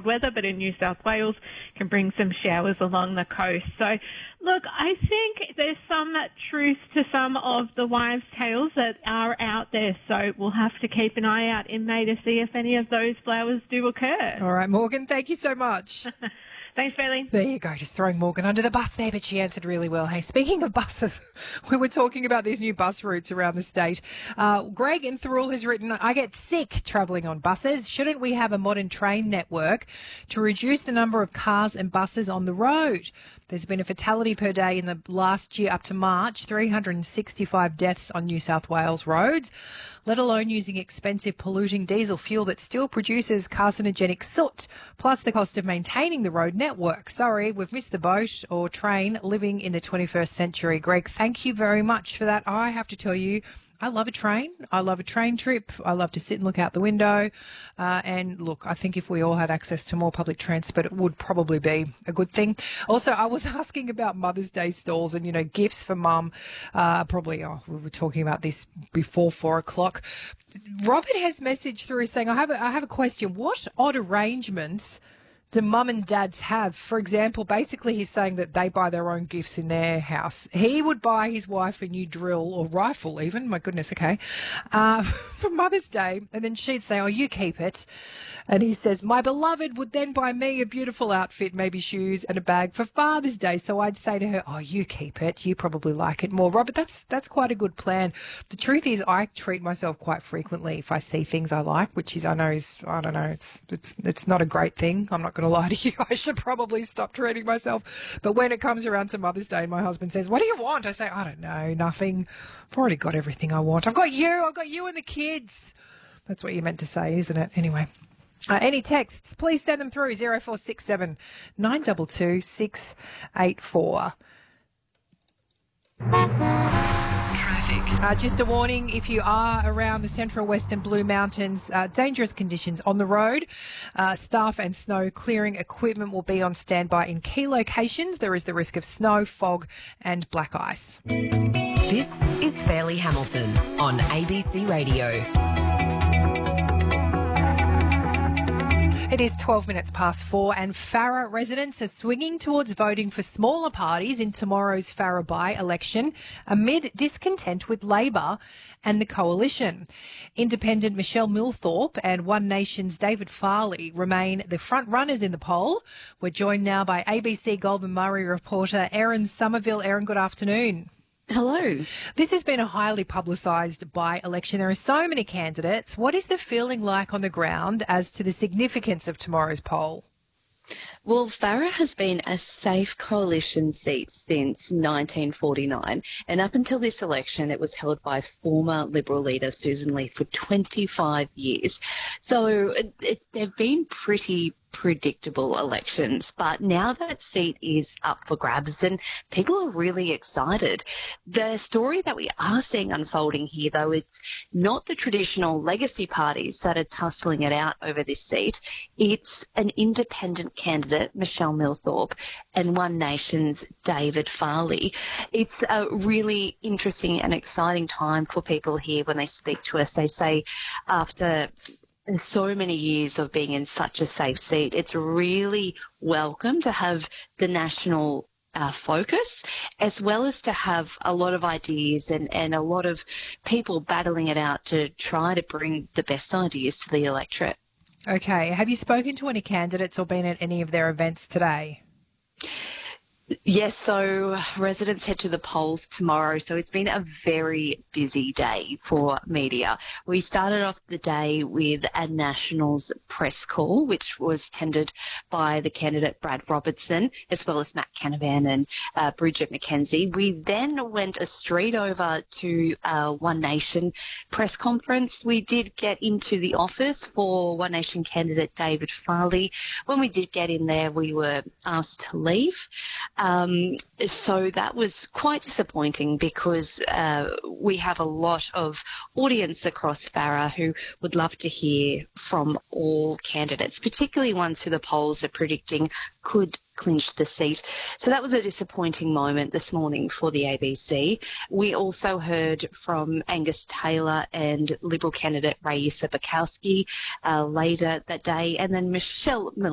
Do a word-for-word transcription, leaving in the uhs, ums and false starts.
cold weather, but in New South Wales can bring some showers along the coast. So, look, I think there's some truth to some of the wives' tales that are out there. So we'll have to keep an eye out in May to see if any of those flowers do occur. All right, Morgan, thank you so much. Thanks, Bailey. There you go, just throwing Morgan under the bus there, but she answered really well. Hey, speaking of buses, we were talking about these new bus routes around the state. Uh, Greg in Thirroul has written, I get sick travelling on buses. Shouldn't we have a modern train network to reduce the number of cars and buses on the road? There's been a fatality per day in the last year up to March, three hundred sixty-five deaths on New South Wales roads, let alone using expensive polluting diesel fuel that still produces carcinogenic soot, plus the cost of maintaining the road network. Sorry, we've missed the boat or train living in the twenty-first century. Greg, thank you very much for that. I have to tell you, I love a train. I love a train trip. I love to sit and look out the window. Uh, and look, I think if we all had access to more public transport, it would probably be a good thing. Also, I was asking about Mother's Day stalls and, you know, gifts for mum. Uh, probably, oh, we were talking about this before four o'clock. Robert has messaged through saying, I have a, I have a question. What odd arrangements do mum and dads have? For example, basically he's saying that they buy their own gifts in their house. He would buy his wife a new drill or rifle even, my goodness, okay, uh, for Mother's Day, and then she'd say, oh, you keep it. And he says, my beloved would then buy me a beautiful outfit, maybe shoes and a bag for Father's Day. So I'd say to her, oh, you keep it. You probably like it more. Robert, that's that's quite a good plan. The truth is I treat myself quite frequently if I see things I like, which is, I know is, I don't know, it's it's it's not a great thing. I'm not going to lie to you. I should probably stop treating myself. But when it comes around to Mother's Day and my husband says, what do you want? I say, I don't know, nothing. I've already got everything I want. I've got you. I've got you and the kids. That's what you meant to say, isn't it? Anyway. Uh, any texts, please send them through zero four six seven nine two two six eight four. Traffic. Uh, just a warning, if you are around the Central Western Blue Mountains, uh, dangerous conditions on the road. Uh, staff and snow clearing equipment will be on standby in key locations. There is the risk of snow, fog and black ice. This is Fairleigh Hamilton on A B C Radio. It is twelve minutes past four and Farrer residents are swinging towards voting for smaller parties in tomorrow's Farrer by-election amid discontent with Labor and the coalition. Independent Michelle Millthorpe and One Nation's David Farley remain the front runners in the poll. We're joined now by A B C Goldman Murray reporter Erin Somerville. Erin, good afternoon. Hello. This has been a highly publicised by-election. There are so many candidates. What is the feeling like on the ground as to the significance of tomorrow's poll? Well, Farrer has been a safe coalition seat since nineteen forty-nine, and up until this election it was held by former Liberal leader Susan Lee for twenty-five years. So it, it, they've been pretty predictable elections, but now that seat is up for grabs and people are really excited. The story that we are seeing unfolding here, though, it's not the traditional legacy parties that are tussling it out over this seat. It's an independent candidate, Michelle Millthorpe, and One Nation's David Farley. It's a really interesting and exciting time for people here when they speak to us. They say after so many years of being in such a safe seat, it's really welcome to have the national uh, focus, as well as to have a lot of ideas and, and a lot of people battling it out to try to bring the best ideas to the electorate. Okay. Have you spoken to any candidates or been at any of their events today? Yes, so residents head to the polls tomorrow, so it's been a very busy day for media. We started off the day with a Nationals press call, which was tended by the candidate Brad Robertson, as well as Matt Canavan and uh, Bridget McKenzie. We then went a street over to uh, One Nation press conference. We did get into the office for One Nation candidate David Farley. When we did get in there, we were asked to leave. Um, so that was quite disappointing because uh, we have a lot of audience across Farrer who would love to hear from all candidates, particularly ones who the polls are predicting could clinch the seat. So that was a disappointing moment this morning for the A B C. We also heard from Angus Taylor and Liberal candidate Raisa Bukowski uh, later that day, and then Michelle